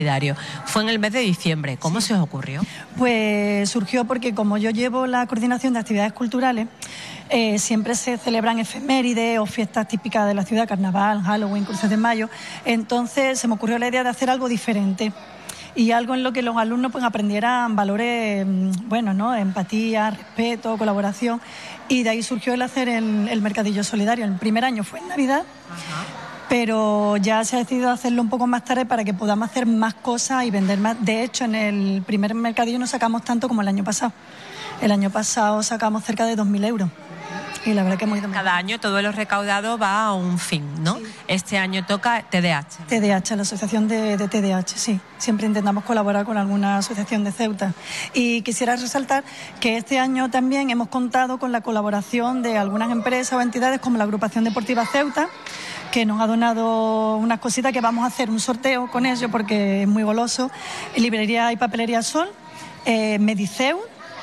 solidario. Fue en el mes de diciembre. ¿Cómo se os ocurrió? Pues surgió porque como yo llevo la coordinación de actividades culturales, siempre se celebran efemérides o fiestas típicas de la ciudad, carnaval, Halloween, cruces de mayo. Entonces se me ocurrió la idea de hacer algo diferente y algo en lo que los alumnos pues aprendieran valores buenos, ¿no? Empatía, respeto, colaboración, y de ahí surgió el hacer el mercadillo solidario. El primer año fue en Navidad. Ajá. Pero ya se ha decidido hacerlo un poco más tarde para que podamos hacer más cosas y vender más. De hecho, en el primer mercadillo no sacamos tanto como el año pasado. El año pasado sacamos cerca de 2.000 euros. Y la verdad que muy demasiado. Cada año todo lo recaudado va a un fin, ¿no? Sí. Este año toca TDH. TDH, la asociación de TDH, sí. Siempre intentamos colaborar con alguna asociación de Ceuta. Y quisiera resaltar que este año también hemos contado con la colaboración de algunas empresas o entidades como la Agrupación Deportiva Ceuta, que nos ha donado unas cositas que vamos a hacer un sorteo con ellos porque es muy goloso. Librería y Papelería Sol, Mediceu,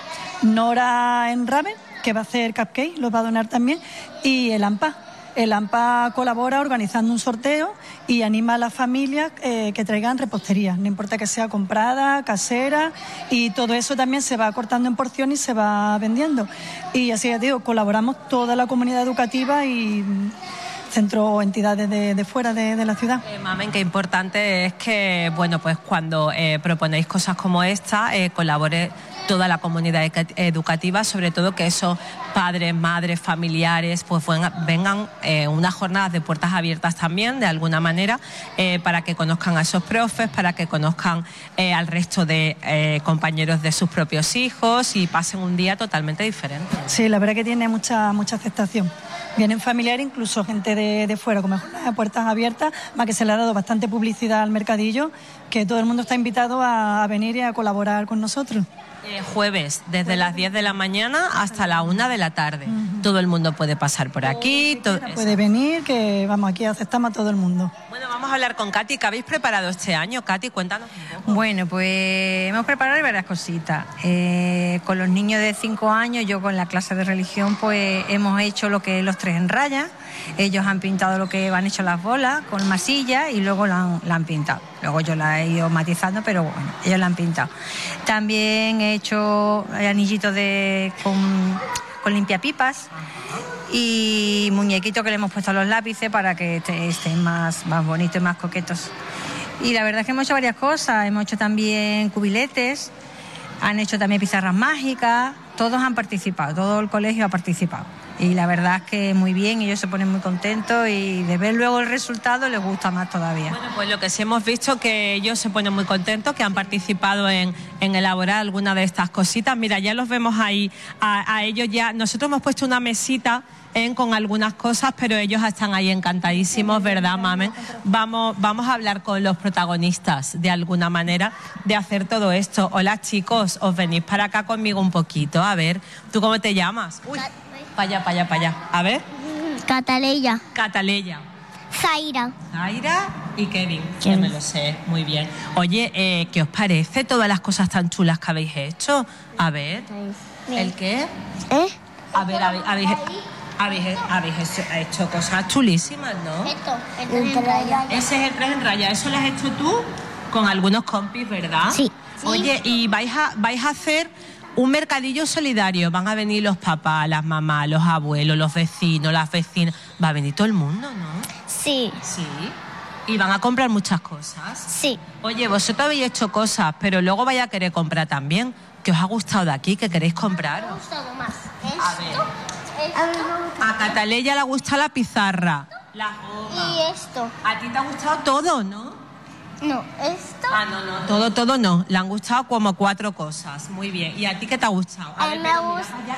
Nora Enraven, que va a hacer cupcake, los va a donar también, y el AMPA. El AMPA colabora organizando un sorteo y anima a las familias que traigan repostería, no importa que sea comprada, casera, y todo eso también se va cortando en porción y se va vendiendo. Y así ya digo, colaboramos toda la comunidad educativa y centros o entidades de fuera de la ciudad. Mamen, qué importante es que, bueno, pues cuando proponéis cosas como esta, colabore toda la comunidad educativa, sobre todo que esos padres, madres, familiares, pues vengan unas jornadas de puertas abiertas también, de alguna manera, para que conozcan a esos profes, para que conozcan al resto de compañeros de sus propios hijos y pasen un día totalmente diferente. Sí, la verdad que tiene mucha aceptación. Vienen familiares, incluso gente de fuera, como jornadas de puertas abiertas, más que se le ha dado bastante publicidad al mercadillo, que todo el mundo está invitado a venir y a colaborar con nosotros. Jueves, desde las 10 de la mañana hasta la 1 de la tarde. Todo el mundo puede pasar por aquí. Puede venir, que vamos, aquí aceptamos a todo el mundo. Bueno, vamos a hablar con Katy. ¿Qué habéis preparado este año? Katy, cuéntanos un poco. Bueno, pues hemos preparado varias cositas. Con los niños de 5 años, yo con la clase de religión, pues hemos hecho lo que es los 3 en raya. Ellos han pintado lo que han hecho las bolas con masilla y luego la han pintado. Luego yo la he ido matizando, pero bueno, ellos la han pintado. También he hecho anillitos con limpiapipas y muñequitos que le hemos puesto a los lápices para que estén más bonitos y más coquetos. Y la verdad es que hemos hecho varias cosas. Hemos hecho también cubiletes, han hecho también pizarras mágicas. Todos han participado, todo el colegio ha participado. Y la verdad es que muy bien, ellos se ponen muy contentos y de ver luego el resultado les gusta más todavía. Bueno, pues lo que sí hemos visto que ellos se ponen muy contentos, que han participado en elaborar alguna de estas cositas. Mira, ya los vemos ahí a ellos ya. Nosotros hemos puesto una mesita con algunas cosas, pero ellos están ahí encantadísimos, ¿verdad, Mamen? Vamos a hablar con los protagonistas, de alguna manera, de hacer todo esto. Hola, chicos, os venís para acá conmigo un poquito. A ver, ¿tú cómo te llamas? Uy, para allá. A ver. Cataleya. Cataleya. Zaira. Zaira y Kevin. Que me lo sé, muy bien. Oye, ¿qué os parece todas las cosas tan chulas que habéis hecho? A ver. Bien. ¿El qué? A ver, habéis hecho cosas chulísimas, ¿no? El 3 en raya. Ese es el 3 en raya. ¿Eso lo has hecho tú? Con algunos compis, ¿verdad? Sí. Oye, y vais a hacer un mercadillo solidario. Van a venir los papás, las mamás, los abuelos, los vecinos, las vecinas. Va a venir todo el mundo, ¿no? Sí. Sí. Y van a comprar muchas cosas. Sí. Oye, vosotros habéis hecho cosas, pero luego vais a querer comprar también. ¿Qué os ha gustado de aquí? ¿Qué queréis comprar? Me ha gustado más. A ver. A Cataleya le gusta la pizarra, la goma. Y esto. A ti te ha gustado todo, ¿no? No, esto. Ah, no. Todo no. Le han gustado como 4 cosas. Muy bien. ¿Y a ti qué te ha gustado? A mí me ha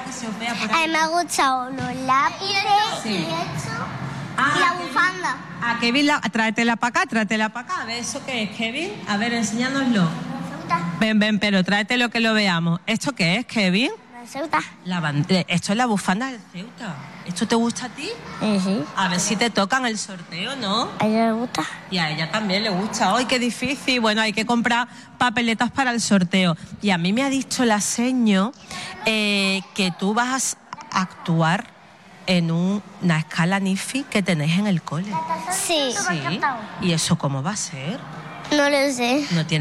gustado los lápices y esto. La bufanda. A Kevin, tráetela para acá. A ver, ¿eso qué es, Kevin? A ver, enséñanoslo. Ven, pero tráetelo que lo veamos. ¿Esto qué es, Kevin? Ceuta. Esto es la bufanda del Ceuta. ¿Esto te gusta a ti? Sí. A ver si te tocan el sorteo, ¿no? A ella le gusta. Y a ella también le gusta. ¡Ay, qué difícil! Bueno, hay que comprar papeletas para el sorteo. Y a mí me ha dicho la seño que tú vas a actuar en una escala NIFI que tenéis en el cole. Sí. ¿Sí? ¿Y eso cómo va a ser? No lo sé. No tiene